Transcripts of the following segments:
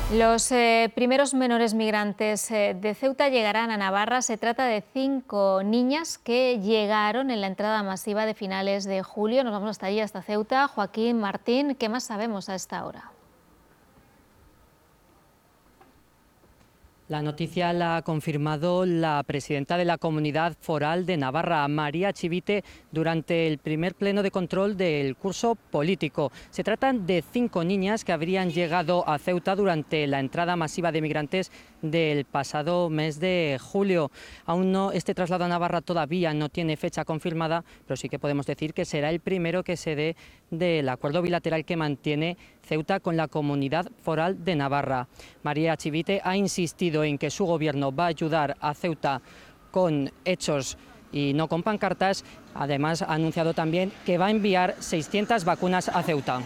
Los primeros menores migrantes de Ceuta llegarán a Navarra. Se trata de 5 niñas que llegaron en la entrada masiva de finales de julio. Nos vamos hasta allí, hasta Ceuta. Joaquín Martín, ¿qué más sabemos a esta hora? La noticia la ha confirmado la presidenta de la Comunidad Foral de Navarra, María Chivite, durante el primer pleno de control del curso político. Se tratan de 5 niñas que habrían llegado a Ceuta durante la entrada masiva de migrantes del pasado mes de julio. Aún no, este traslado a Navarra todavía no tiene fecha confirmada, pero sí que podemos decir que será el primero que se dé del acuerdo bilateral que mantiene Ceuta con la Comunidad Foral de Navarra. María Chivite ha insistido en que su gobierno va a ayudar a Ceuta con hechos y no con pancartas. Además, ha anunciado también que va a enviar 600 vacunas a Ceuta.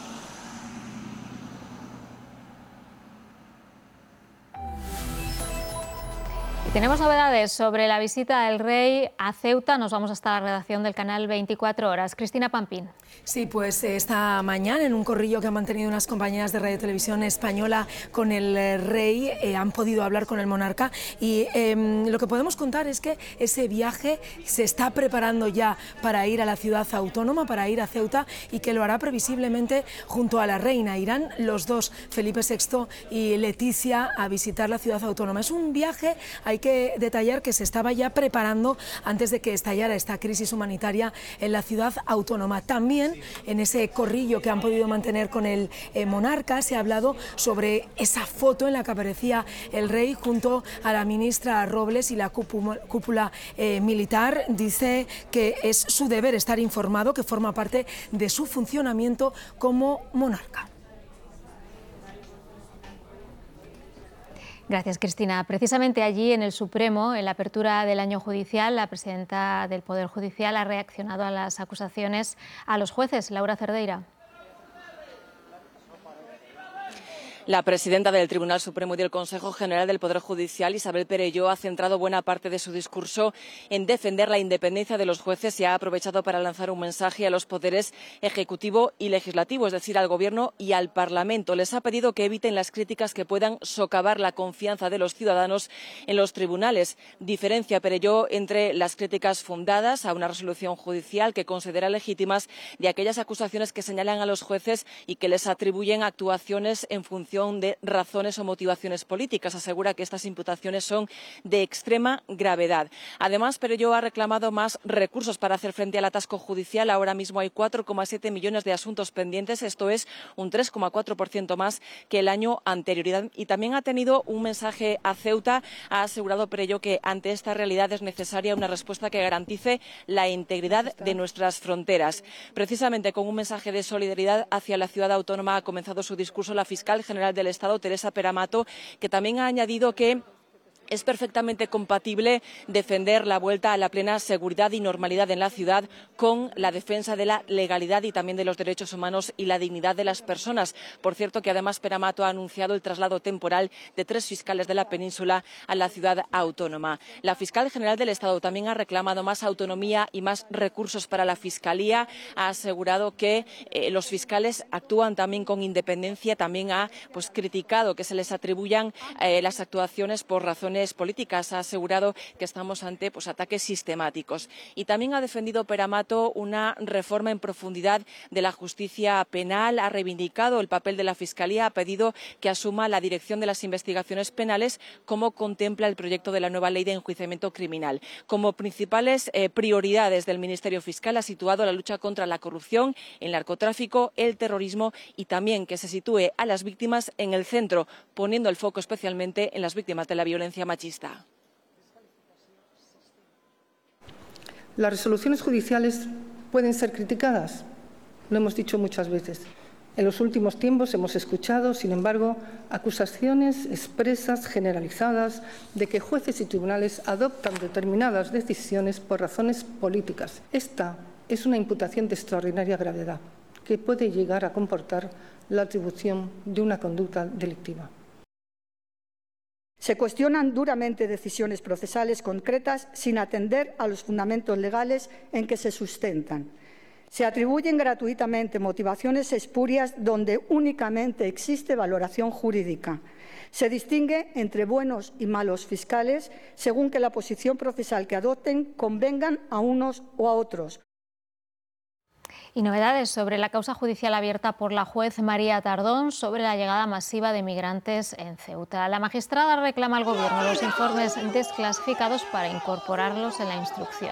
Tenemos novedades sobre la visita del rey a Ceuta. Nos vamos hasta la redacción del canal 24 Horas. Cristina Pampín. Sí, pues esta mañana en un corrillo que han mantenido unas compañeras de Radio Televisión Española con el rey, han podido hablar con el monarca y lo que podemos contar es que ese viaje se está preparando ya para ir a la ciudad autónoma, para ir a Ceuta, y que lo hará previsiblemente junto a la reina. Irán los dos, Felipe VI y Leticia, a visitar la ciudad autónoma. Es un viaje, hay que detallar, que se estaba ya preparando antes de que estallara esta crisis humanitaria en la ciudad autónoma. También en ese corrillo que han podido mantener con el monarca se ha hablado sobre esa foto en la que aparecía el rey junto a la ministra Robles y la cúpula militar. Dice que es su deber estar informado, que forma parte de su funcionamiento como monarca. Gracias, Cristina. Precisamente allí, en el Supremo, en la apertura del año judicial, la presidenta del Poder Judicial ha reaccionado a las acusaciones a los jueces. Laura Cerdeira. La presidenta del Tribunal Supremo y del Consejo General del Poder Judicial, Isabel Perelló, ha centrado buena parte de su discurso en defender la independencia de los jueces y ha aprovechado para lanzar un mensaje a los poderes ejecutivo y legislativo, es decir, al Gobierno y al Parlamento. Les ha pedido que eviten las críticas que puedan socavar la confianza de los ciudadanos en los tribunales. Diferencia Perelló entre las críticas fundadas a una resolución judicial que considera legítimas de aquellas acusaciones que señalan a los jueces y que les atribuyen actuaciones en función de razones o motivaciones políticas. Asegura que estas imputaciones son de extrema gravedad. Además, Perelló ha reclamado más recursos para hacer frente al atasco judicial. Ahora mismo hay 4,7 millones de asuntos pendientes, esto es un 3,4% más que el año anterior. Y también ha tenido un mensaje a Ceuta. Ha asegurado Perelló que ante esta realidad es necesaria una respuesta que garantice la integridad de nuestras fronteras. Precisamente con un mensaje de solidaridad hacia la ciudad autónoma ha comenzado su discurso la fiscal general del Estado, Teresa Peramato, que también ha añadido que es perfectamente compatible defender la vuelta a la plena seguridad y normalidad en la ciudad con la defensa de la legalidad y también de los derechos humanos y la dignidad de las personas. Por cierto, que además Peramato ha anunciado el traslado temporal de 3 fiscales de la península a la ciudad autónoma. La fiscal general del Estado también ha reclamado más autonomía y más recursos para la Fiscalía. Ha asegurado que los fiscales actúan también con independencia. También ha criticado que se les atribuyan las actuaciones por razones políticas. Ha asegurado que estamos ante ataques sistemáticos. Y también ha defendido Peramato una reforma en profundidad de la justicia penal. Ha reivindicado el papel de la Fiscalía. Ha pedido que asuma la dirección de las investigaciones penales, como contempla el proyecto de la nueva ley de enjuiciamiento criminal. Como principales prioridades del Ministerio Fiscal ha situado la lucha contra la corrupción, el narcotráfico, el terrorismo y también que se sitúe a las víctimas en el centro, poniendo el foco especialmente en las víctimas de la violencia machista. Las resoluciones judiciales pueden ser criticadas, lo hemos dicho muchas veces. En los últimos tiempos hemos escuchado, sin embargo, acusaciones expresas, generalizadas, de que jueces y tribunales adoptan determinadas decisiones por razones políticas. Esta es una imputación de extraordinaria gravedad, que puede llegar a comportar la atribución de una conducta delictiva. Se cuestionan duramente decisiones procesales concretas sin atender a los fundamentos legales en que se sustentan. Se atribuyen gratuitamente motivaciones espurias donde únicamente existe valoración jurídica. Se distingue entre buenos y malos fiscales según que la posición procesal que adopten convengan a unos o a otros. Y novedades sobre la causa judicial abierta por la juez María Tardón sobre la llegada masiva de migrantes en Ceuta. La magistrada reclama al Gobierno los informes desclasificados para incorporarlos en la instrucción.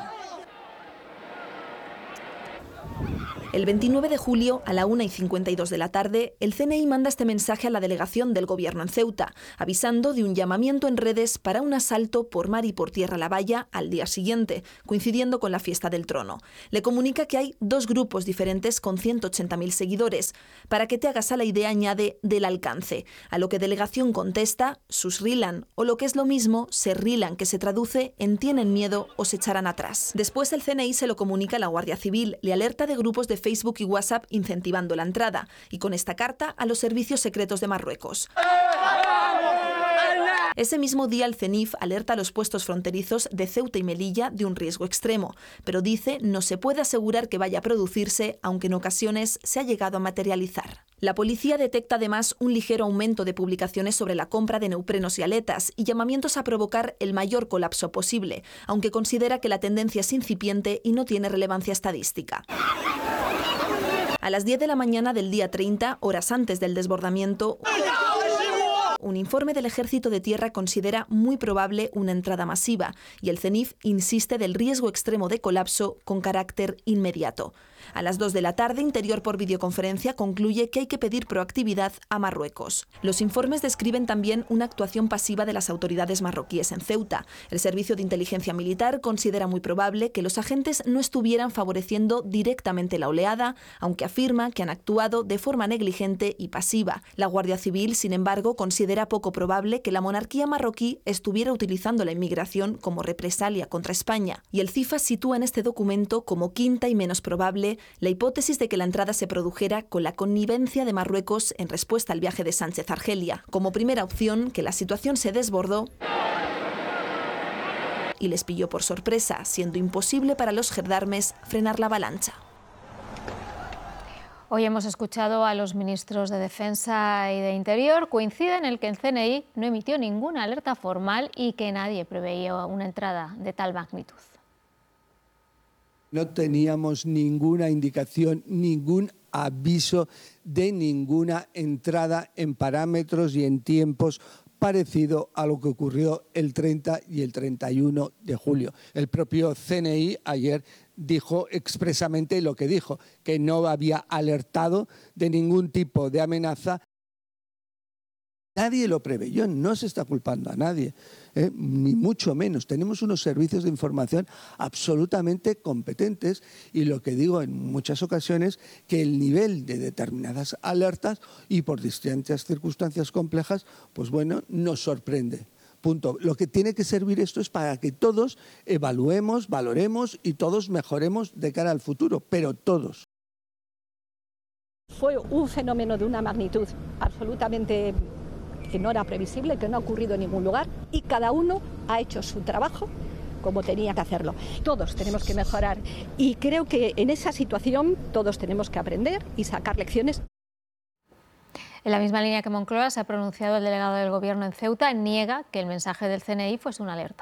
El 29 de julio, a la 1:52 de la tarde, el CNI manda este mensaje a la delegación del Gobierno en Ceuta, avisando de un llamamiento en redes para un asalto por mar y por tierra a la valla al día siguiente, coincidiendo con la fiesta del trono. Le comunica que hay dos grupos diferentes con 180.000 seguidores. Para que te hagas a la idea, añade del alcance, a lo que delegación contesta, sus rilan, o lo que es lo mismo, se rilan, que se traduce en tienen miedo o se echarán atrás. Después el CNI se lo comunica a la Guardia Civil, le alerta de grupos de Facebook y WhatsApp incentivando la entrada, y con esta carta a los servicios secretos de Marruecos. Ese mismo día el CENIF alerta a los puestos fronterizos de Ceuta y Melilla de un riesgo extremo, pero dice no se puede asegurar que vaya a producirse, aunque en ocasiones se ha llegado a materializar. La policía detecta además un ligero aumento de publicaciones sobre la compra de neoprenos y aletas y llamamientos a provocar el mayor colapso posible, aunque considera que la tendencia es incipiente y no tiene relevancia estadística. A las 10 de la mañana del día 30, horas antes del desbordamiento, un informe del Ejército de Tierra considera muy probable una entrada masiva y el CENIF insiste del riesgo extremo de colapso con carácter inmediato. A las 2 de la tarde, Interior por videoconferencia concluye que hay que pedir proactividad a Marruecos. Los informes describen también una actuación pasiva de las autoridades marroquíes en Ceuta. El Servicio de Inteligencia Militar considera muy probable que los agentes no estuvieran favoreciendo directamente la oleada, aunque afirma que han actuado de forma negligente y pasiva. La Guardia Civil, sin embargo, considera poco probable que la monarquía marroquí estuviera utilizando la inmigración como represalia contra España. Y el CIFAS sitúa en este documento como quinta y menos probable la hipótesis de que la entrada se produjera con la connivencia de Marruecos en respuesta al viaje de Sánchez a Argelia. Como primera opción, que la situación se desbordó y les pilló por sorpresa, siendo imposible para los gendarmes frenar la avalancha. Hoy hemos escuchado a los ministros de Defensa y de Interior. Coinciden en el que el CNI no emitió ninguna alerta formal y que nadie preveía una entrada de tal magnitud. No teníamos ninguna indicación, ningún aviso de ninguna entrada en parámetros y en tiempos parecido a lo que ocurrió el 30 y el 31 de julio. El propio CNI ayer dijo expresamente lo que dijo, que no había alertado de ningún tipo de amenaza. Nadie lo preveyó, no se está culpando a nadie, ni mucho menos. Tenemos unos servicios de información absolutamente competentes y lo que digo en muchas ocasiones, que el nivel de determinadas alertas y por distintas circunstancias complejas, pues bueno, nos sorprende. Punto. Lo que tiene que servir esto es para que todos evaluemos, valoremos y todos mejoremos de cara al futuro, pero todos. Fue un fenómeno de una magnitud absolutamente que no era previsible, que no ha ocurrido en ningún lugar y cada uno ha hecho su trabajo como tenía que hacerlo. Todos tenemos que mejorar y creo que en esa situación todos tenemos que aprender y sacar lecciones. En la misma línea que Moncloa se ha pronunciado el delegado del Gobierno en Ceuta, niega que el mensaje del CNI fuese una alerta.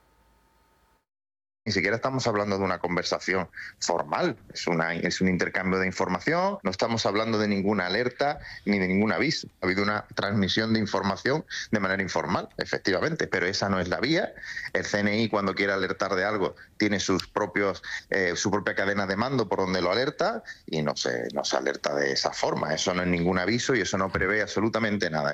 Ni siquiera estamos hablando de una conversación formal, es un intercambio de información, no estamos hablando de ninguna alerta ni de ningún aviso. Ha habido una transmisión de información de manera informal, efectivamente, pero esa no es la vía. El CNI, cuando quiere alertar de algo, tiene su propia cadena de mando por donde lo alerta y no se alerta de esa forma. Eso no es ningún aviso y eso no prevé absolutamente nada.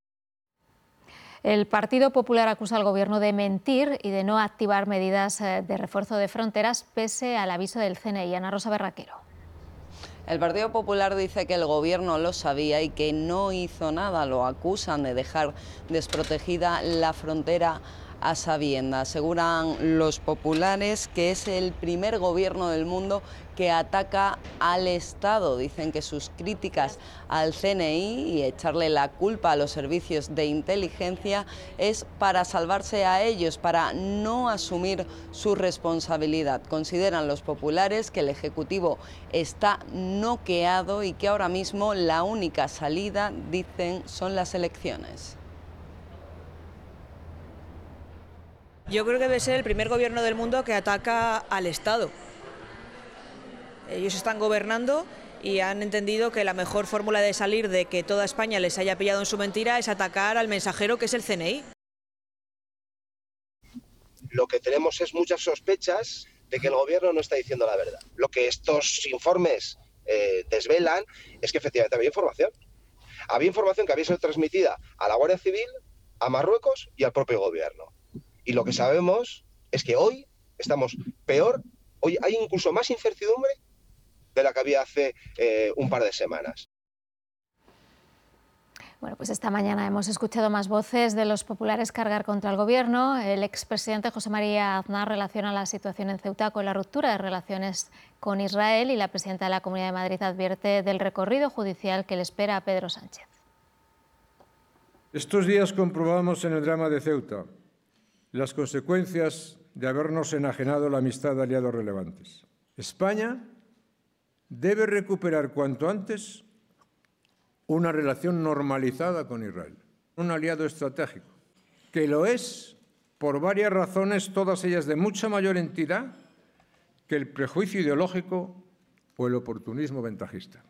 El Partido Popular acusa al Gobierno de mentir y de no activar medidas de refuerzo de fronteras pese al aviso del CNI. Ana Rosa Berraquero. El Partido Popular dice que el Gobierno lo sabía y que no hizo nada. Lo acusan de dejar desprotegida la frontera a sabiendas. Aseguran los populares que es el primer gobierno del mundo que ataca al Estado. Dicen que sus críticas al CNI y echarle la culpa a los servicios de inteligencia es para salvarse a ellos, para no asumir su responsabilidad. Consideran los populares que el Ejecutivo está noqueado y que ahora mismo la única salida, dicen, son las elecciones. Yo creo que debe ser el primer gobierno del mundo que ataca al Estado. Ellos están gobernando y han entendido que la mejor fórmula de salir de que toda España les haya pillado en su mentira es atacar al mensajero, que es el CNI. Lo que tenemos es muchas sospechas de que el gobierno no está diciendo la verdad. Lo que estos informes desvelan es que efectivamente había información. Había información que había sido transmitida a la Guardia Civil, a Marruecos y al propio gobierno. Y lo que sabemos es que hoy estamos peor, hoy hay incluso más incertidumbre de la que había hace un par de semanas. Bueno, pues esta mañana hemos escuchado más voces de los populares cargar contra el Gobierno. El expresidente José María Aznar relaciona la situación en Ceuta con la ruptura de relaciones con Israel y la presidenta de la Comunidad de Madrid advierte del recorrido judicial que le espera a Pedro Sánchez. Estos días comprobamos en el drama de Ceuta las consecuencias de habernos enajenado la amistad de aliados relevantes. España debe recuperar cuanto antes una relación normalizada con Israel, un aliado estratégico, que lo es por varias razones, todas ellas de mucha mayor entidad que el prejuicio ideológico o el oportunismo ventajista.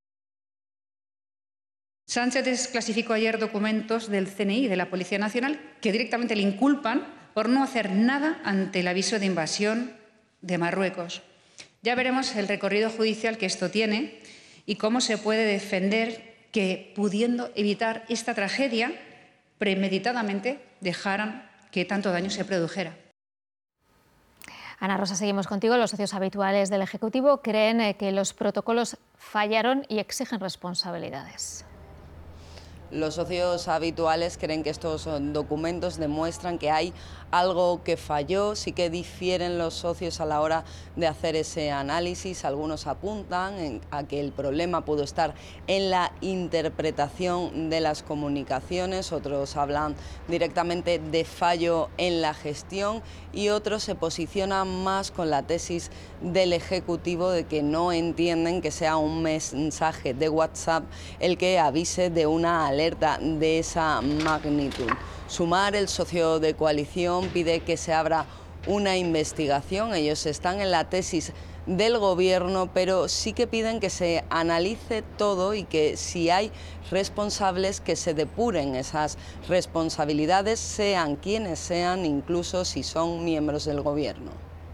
Sánchez desclasificó ayer documentos del CNI y de la Policía Nacional que directamente le inculpan por no hacer nada ante el aviso de invasión de Marruecos. Ya veremos el recorrido judicial que esto tiene y cómo se puede defender que, pudiendo evitar esta tragedia, premeditadamente dejaran que tanto daño se produjera. Ana Rosa, seguimos contigo. Los socios habituales del Ejecutivo creen que los protocolos fallaron y exigen responsabilidades. Los socios habituales creen que estos documentos demuestran que hay algo que falló. Sí que difieren los socios a la hora de hacer ese análisis. Algunos apuntan a que el problema pudo estar en la interpretación de las comunicaciones, otros hablan directamente de fallo en la gestión y otros se posicionan más con la tesis del Ejecutivo de que no entienden que sea un mensaje de WhatsApp el que avise de una alerta de esa magnitud. Sumar, el socio de coalición, pide que se abra una investigación. Ellos están en la tesis del Gobierno, pero sí que piden que se analice todo y que si hay responsables que se depuren esas responsabilidades, sean quienes sean, incluso si son miembros del Gobierno.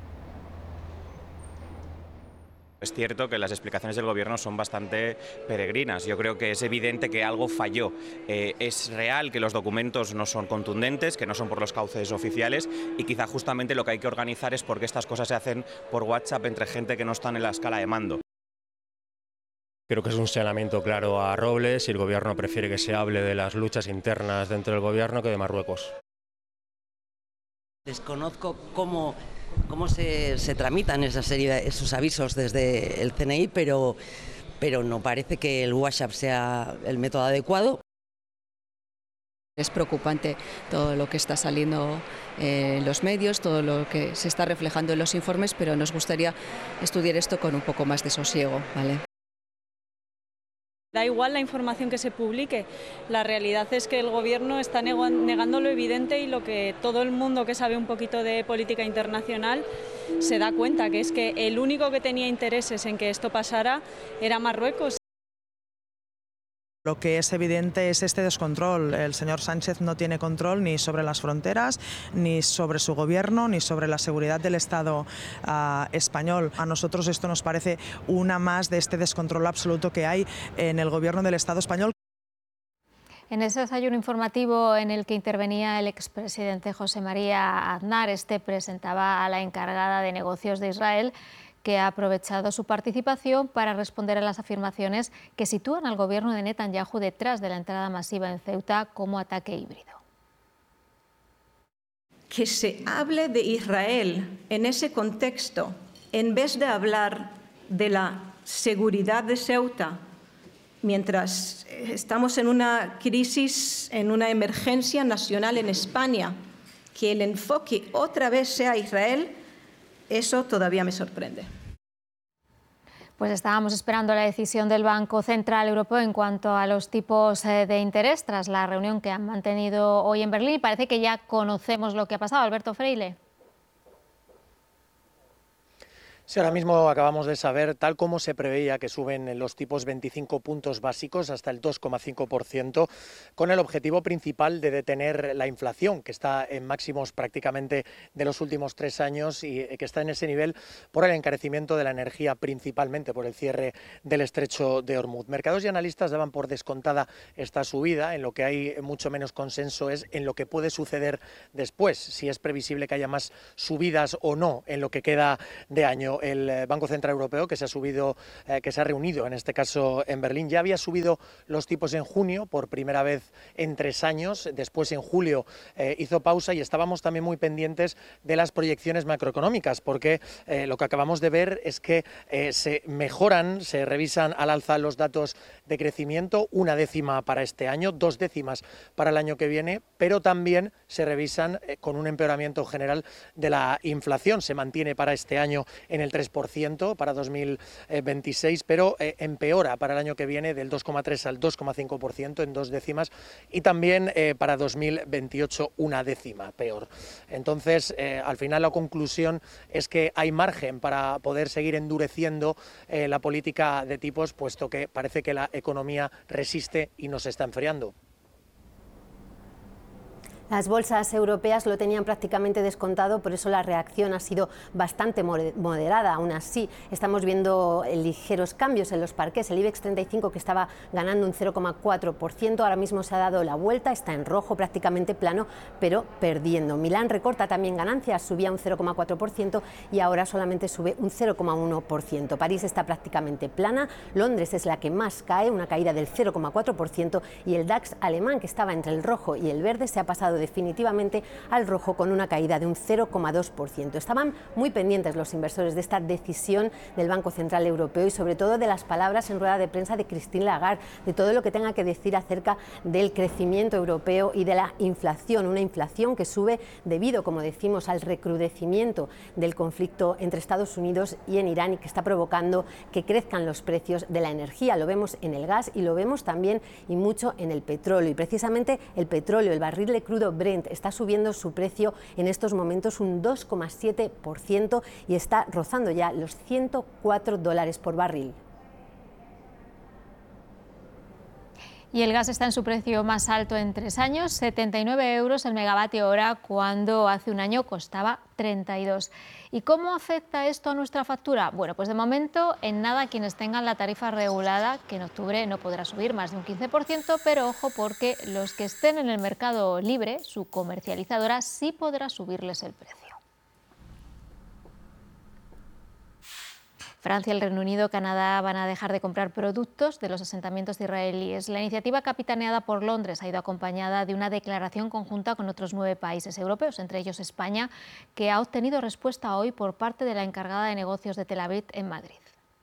Es cierto que las explicaciones del Gobierno son bastante peregrinas. Yo creo que es evidente que algo falló. Es real que los documentos no son contundentes, que no son por los cauces oficiales y quizá justamente lo que hay que organizar es porque estas cosas se hacen por WhatsApp entre gente que no están en la escala de mando. Creo que es un señalamiento claro a Robles y el Gobierno prefiere que se hable de las luchas internas dentro del Gobierno que de Marruecos. Desconozco cómo se tramitan esos avisos desde el CNI, pero no parece que el WhatsApp sea el método adecuado. Es preocupante todo lo que está saliendo en los medios, todo lo que se está reflejando en los informes, pero nos gustaría estudiar esto con un poco más de sosiego, ¿vale? Da igual la información que se publique, la realidad es que el Gobierno está negando lo evidente y lo que todo el mundo que sabe un poquito de política internacional se da cuenta, que es que el único que tenía intereses en que esto pasara era Marruecos. Lo que es evidente es este descontrol. El señor Sánchez no tiene control ni sobre las fronteras, ni sobre su gobierno, ni sobre la seguridad del Estado español. A nosotros esto nos parece una más de este descontrol absoluto que hay en el gobierno del Estado español. En ese desayuno informativo en el que intervenía el expresidente José María Aznar, presentaba a la encargada de negocios de Israel, que ha aprovechado su participación para responder a las afirmaciones que sitúan al gobierno de Netanyahu detrás de la entrada masiva en Ceuta como ataque híbrido. que se hable de Israel en ese contexto, en vez de hablar de la seguridad de Ceuta, mientras estamos en una crisis, en una emergencia nacional en España, que el enfoque otra vez sea Israel, eso todavía me sorprende. Pues estábamos esperando la decisión del Banco Central Europeo en cuanto a los tipos de interés tras la reunión que han mantenido hoy en Berlín y parece que ya conocemos lo que ha pasado. Alberto Freile. Sí, ahora mismo acabamos de saber, tal como se preveía, que suben los tipos 25 puntos básicos hasta el 2,5%, con el objetivo principal de detener la inflación, que está en máximos prácticamente de los últimos 3 años y que está en ese nivel por el encarecimiento de la energía, principalmente por el cierre del estrecho de Hormuz. Mercados y analistas daban por descontada esta subida. En lo que hay mucho menos consenso es en lo que puede suceder después, si es previsible que haya más subidas o no en lo que queda de año. El Banco Central Europeo, que se ha reunido en este caso en Berlín, ya había subido los tipos en junio por primera vez en 3 años, después en julio hizo pausa y estábamos también muy pendientes de las proyecciones macroeconómicas, porque lo que acabamos de ver es que se mejoran, se revisan al alza los datos de crecimiento, 1 décima para este año, 2 décimas para el año que viene, pero también se revisan con un empeoramiento general de la inflación. Se mantiene para este año en el 3% para 2026, pero empeora para el año que viene del 2,3 al 2,5% en 2 décimas y también para 2028 1 décima peor. Entonces, al final la conclusión es que hay margen para poder seguir endureciendo la política de tipos, puesto que parece que la economía resiste y no se está enfriando. Las bolsas europeas lo tenían prácticamente descontado, por eso la reacción ha sido bastante moderada. Aún así, estamos viendo ligeros cambios en los parques. El IBEX 35, que estaba ganando un 0,4%, ahora mismo se ha dado la vuelta, está en rojo, prácticamente plano, pero perdiendo. Milán recorta también ganancias, subía un 0,4% y ahora solamente sube un 0,1%. París está prácticamente plana, Londres es la que más cae, una caída del 0,4%, y el DAX alemán, que estaba entre el rojo y el verde, se ha pasado definitivamente al rojo con una caída de un 0,2%. Estaban muy pendientes los inversores de esta decisión del Banco Central Europeo y sobre todo de las palabras en rueda de prensa de Christine Lagarde, de todo lo que tenga que decir acerca del crecimiento europeo y de la inflación, una inflación que sube debido, como decimos, al recrudecimiento del conflicto entre Estados Unidos y en Irán y que está provocando que crezcan los precios de la energía. Lo vemos en el gas y lo vemos también y mucho en el petróleo, y precisamente el petróleo, el barril de crudo Brent, está subiendo su precio en estos momentos un 2,7% y está rozando ya los $104 por barril. Y el gas está en su precio más alto en 3 años, 79 euros el megavatio hora, cuando hace un año costaba 32. ¿Y cómo afecta esto a nuestra factura? Bueno, pues de momento en nada quienes tengan la tarifa regulada, que en octubre no podrá subir más de un 15%, pero ojo, porque los que estén en el mercado libre, su comercializadora sí podrá subirles el precio. Francia, el Reino Unido, Canadá van a dejar de comprar productos de los asentamientos israelíes. La iniciativa, capitaneada por Londres, ha ido acompañada de una declaración conjunta con otros 9 países europeos, entre ellos España, que ha obtenido respuesta hoy por parte de la encargada de negocios de Tel Aviv en Madrid.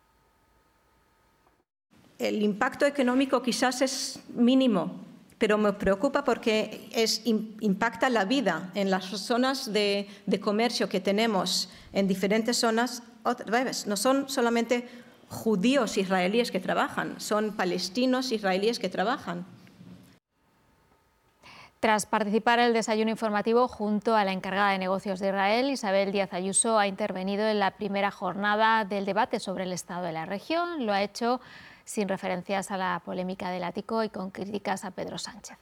El impacto económico quizás es mínimo, pero me preocupa porque impacta la vida en las zonas de comercio que tenemos en diferentes zonas. Otra vez, no son solamente judíos israelíes que trabajan, son palestinos israelíes que trabajan. Tras participar en el desayuno informativo junto a la encargada de negocios de Israel, Isabel Díaz Ayuso ha intervenido en la primera jornada del debate sobre el estado de la región. Lo ha hecho sin referencias a la polémica del ático y con críticas a Pedro Sánchez.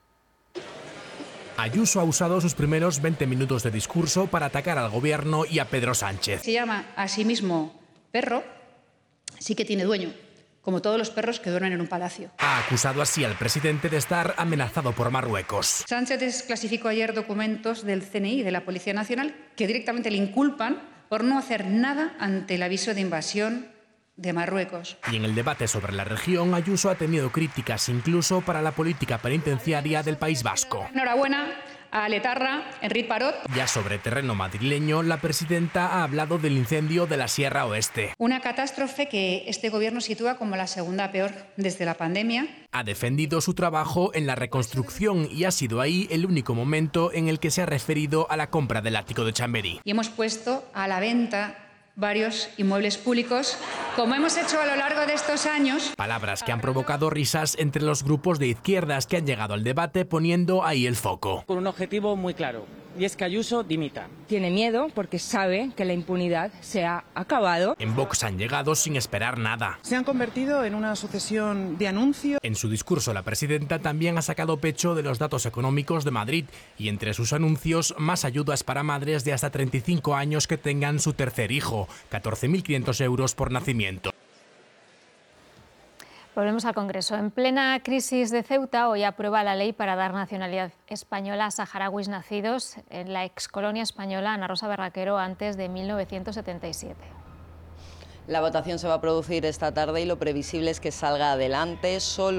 Ayuso ha usado sus primeros 20 minutos de discurso para atacar al gobierno y a Pedro Sánchez. Se llama a sí mismo perro, sí que tiene dueño, como todos los perros que duermen en un palacio. Ha acusado así al presidente de estar amenazado por Marruecos. Sánchez desclasificó ayer documentos del CNI y de la Policía Nacional que directamente le inculpan por no hacer nada ante el aviso de invasión de Marruecos. Y en el debate sobre la región, Ayuso ha tenido críticas incluso para la política penitenciaria del País Vasco. Enhorabuena a Letarra, Enric Parot. Ya sobre terreno madrileño, la presidenta ha hablado del incendio de la Sierra Oeste. Una catástrofe que este gobierno sitúa como la segunda peor desde la pandemia. Ha defendido su trabajo en la reconstrucción y ha sido ahí el único momento en el que se ha referido a la compra del ático de Chamberí. Y hemos puesto a la venta varios inmuebles públicos, como hemos hecho a lo largo de estos años. Palabras que han provocado risas entre los grupos de izquierdas que han llegado al debate poniendo ahí el foco. Con un objetivo muy claro, y es que Ayuso dimita. Tiene miedo porque sabe que la impunidad se ha acabado. En Vox han llegado sin esperar nada. Se han convertido en una sucesión de anuncios. En su discurso, la presidenta también ha sacado pecho de los datos económicos de Madrid y entre sus anuncios, más ayudas para madres de hasta 35 años que tengan su tercer hijo, 14.500 euros por nacimiento. Volvemos al Congreso. En plena crisis de Ceuta, hoy aprueba la ley para dar nacionalidad española a saharauis nacidos en la excolonia española Ana Rosa Berraquero antes de 1977. La votación se va a producir esta tarde y lo previsible es que salga adelante. Solo